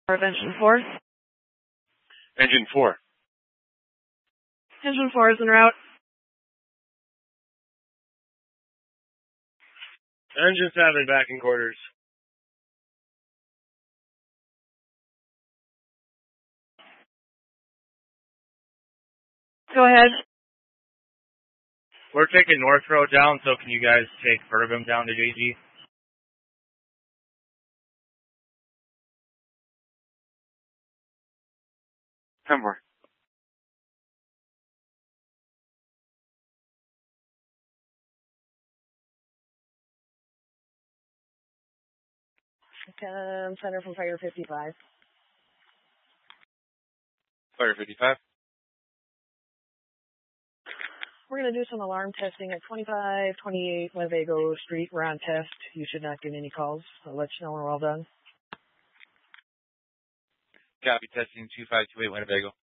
Engine 4. Engine 4. Engine 4 is en route. Engine 7 back in quarters. Go ahead. We're taking North Road down, so can you guys take Bergam down to JG? Somewhere. Center from Fire 55. Fire 55. We're going to do some alarm testing at 2528 Winnebago Street. We're on test. You should not get any calls. I'll let you know when we're all done. Copy, testing 2528 Winnebago.